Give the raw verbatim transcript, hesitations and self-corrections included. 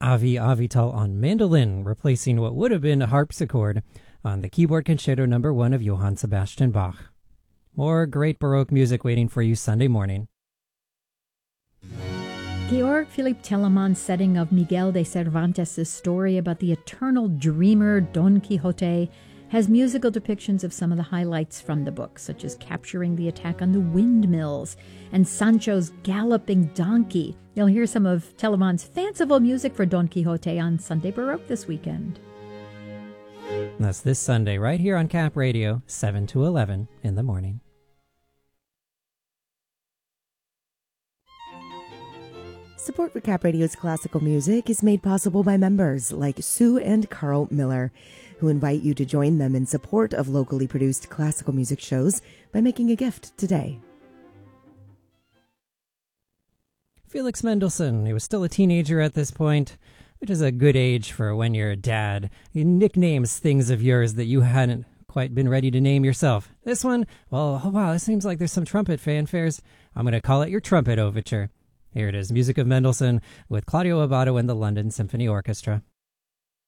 Avi Avital on mandolin, replacing what would have been a harpsichord on the keyboard concerto number one of Johann Sebastian Bach. More great Baroque music waiting for you Sunday morning. Georg Philipp Telemann's setting of Miguel de Cervantes' story about the eternal dreamer Don Quixote has musical depictions of some of the highlights from the book, such as capturing the attack on the windmills and Sancho's galloping donkey. You'll hear some of Telemann's fanciful music for Don Quixote on Sunday Baroque this weekend. That's this Sunday right here on Cap Radio, seven to eleven in the morning. Support for Cap Radio's classical music is made possible by members like Sue and Carl Miller, who invite you to join them in support of locally produced classical music shows by making a gift today. Felix Mendelssohn, he was still a teenager at this point, which is a good age for when your dad nicknames things of yours that you hadn't quite been ready to name yourself. This one, well, oh wow, it seems like there's some trumpet fanfares. I'm going to call it your Trumpet Overture. Here it is, music of Mendelssohn with Claudio Abbado and the London Symphony Orchestra.